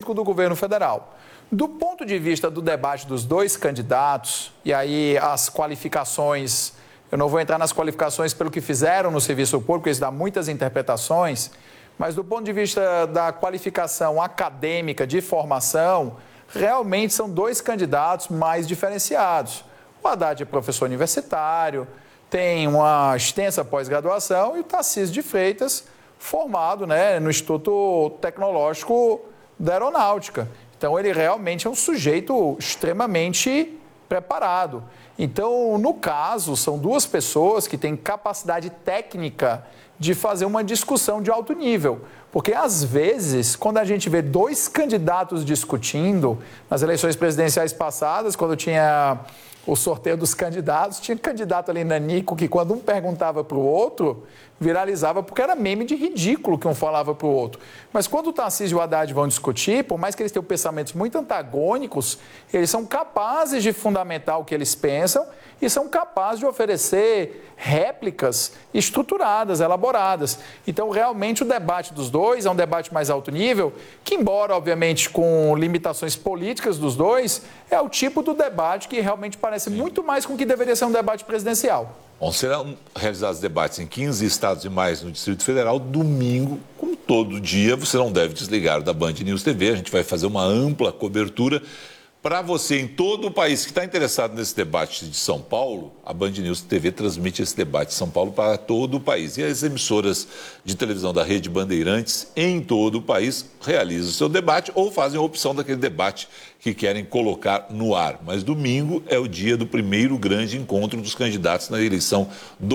político do governo federal. Do ponto de vista do debate dos dois candidatos, e aí as qualificações, eu não vou entrar nas qualificações pelo que fizeram no serviço público, isso dá muitas interpretações, mas do ponto de vista da qualificação acadêmica de formação, realmente são dois candidatos mais diferenciados. O Haddad é professor universitário, tem uma extensa pós-graduação, e o Tarcísio de Freitas, formado, no Instituto Tecnológico da Aeronáutica. Então, ele realmente é um sujeito extremamente preparado. Então, no caso, são duas pessoas que têm capacidade técnica de fazer uma discussão de alto nível. Porque, às vezes, quando a gente vê dois candidatos discutindo, nas eleições presidenciais passadas, quando tinha o sorteio dos candidatos, tinha candidato ali nanico que, quando um perguntava para o outro, viralizava porque era meme de ridículo que um falava para o outro. Mas quando o Tarcísio e o Haddad vão discutir, por mais que eles tenham pensamentos muito antagônicos, eles são capazes de fundamentar o que eles pensam e são capazes de oferecer réplicas estruturadas, elaboradas. Então, realmente, o debate dos dois é um debate mais alto nível, que, embora, obviamente, com limitações políticas dos dois, é o tipo do debate que realmente parece muito mais com o que deveria ser um debate presidencial. Bom, serão realizados debates em 15 estados e mais no Distrito Federal, domingo, como todo dia. Você não deve desligar da Band News TV, a gente vai fazer uma ampla cobertura. Para você em todo o país que está interessado nesse debate de São Paulo, a Band News TV transmite esse debate de São Paulo para todo o país. E as emissoras de televisão da Rede Bandeirantes em todo o país realizam o seu debate ou fazem a opção daquele debate que querem colocar no ar. Mas domingo é o dia do primeiro grande encontro dos candidatos na eleição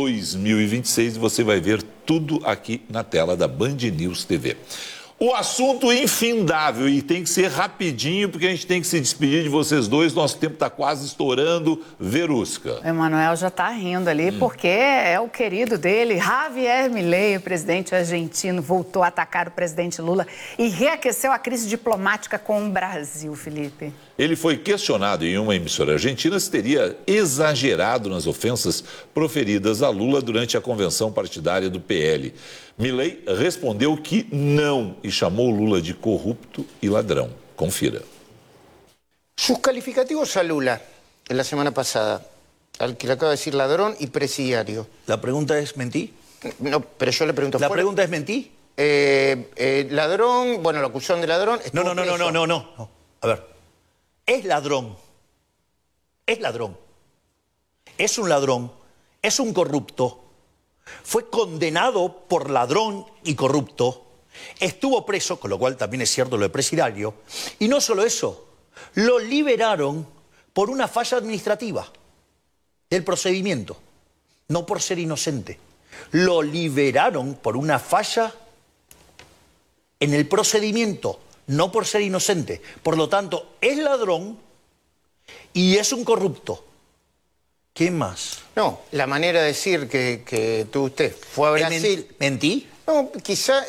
2026 e você vai ver tudo aqui na tela da Band News TV. O assunto infindável e tem que ser rapidinho porque a gente tem que se despedir de vocês dois. Nosso tempo está quase estourando. Verusca. O Emanuel já está rindo ali porque é o querido dele, Javier Milei, o presidente argentino, voltou a atacar o presidente Lula e reaqueceu a crise diplomática com o Brasil, Felipe. Ele foi questionado em uma emissora argentina se teria exagerado nas ofensas proferidas a Lula durante a convenção partidária do PL. Milei respondeu que não e chamou Lula de corrupto e ladrão. Confira. Sus calificativos a Lula en la semana pasada, al que le acaba de decir ladrón y presidiario. La pregunta es, ¿mentí? No, pero yo le pregunto... La pregunta es, ¿mentí? Ladrón, bueno, la acusación de ladrón... No. A ver, es ladrón. Es ladrón. Es un ladrón. Es un corrupto. Fue condenado por ladrón y corrupto. Estuvo preso, con lo cual también es cierto lo de presidiario. Y no solo eso, lo liberaron por una falla administrativa del procedimiento, no por ser inocente. Lo liberaron por una falla en el procedimiento, no por ser inocente. Por lo tanto, es ladrón y es un corrupto. ¿Qué más? No, la manera de decir que tuvo usted fue a Brasil... ¿Mentí? No, quizá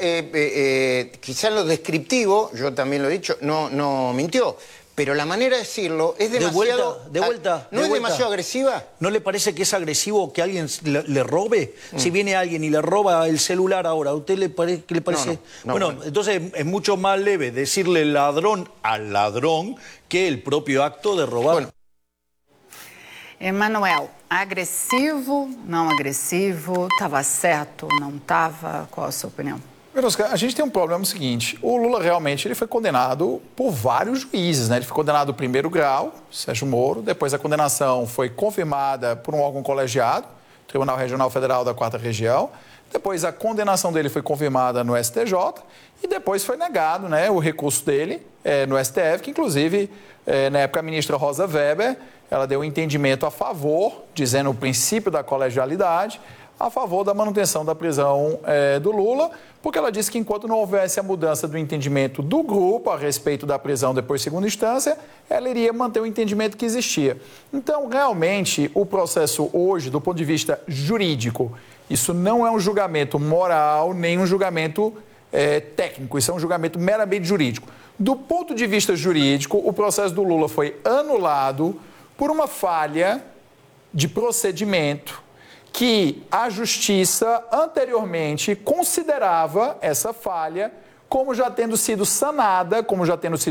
en lo descriptivo, yo también lo he dicho, no mintió. Pero la manera de decirlo es demasiado... De vuelta. ¿No es demasiado agresiva? ¿No le parece que es agresivo que alguien le robe? Si viene alguien y le roba el celular ahora, ¿a usted qué le parece? Bueno, entonces es mucho más leve decirle ladrón al ladrón que el propio acto de robar. Bueno. Emanuel, agressivo, não agressivo, estava certo, não estava? Qual a sua opinião? Verusca, a gente tem um problema seguinte, o Lula realmente ele foi condenado por vários juízes, Ele foi condenado primeiro grau, Sérgio Moro, depois a condenação foi confirmada por um órgão colegiado, Tribunal Regional Federal da 4ª Região, depois a condenação dele foi confirmada no STJ e depois foi negado, o recurso dele no STF, que inclusive, na época a ministra Rosa Weber, ela deu um entendimento a favor, dizendo o princípio da colegialidade, a favor da manutenção da prisão do Lula, porque ela disse que enquanto não houvesse a mudança do entendimento do grupo a respeito da prisão depois de segunda instância, ela iria manter o entendimento que existia. Então, realmente, o processo hoje, do ponto de vista jurídico, isso não é um julgamento moral, nem um julgamento técnico, isso é um julgamento meramente jurídico. Do ponto de vista jurídico, o processo do Lula foi anulado por uma falha de procedimento que a Justiça anteriormente considerava essa falha como já tendo sido sanada, como já tendo sido